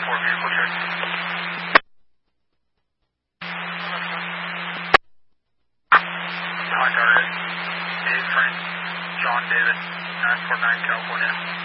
vehicle check. High target, Dave Frank, John David, 949 California.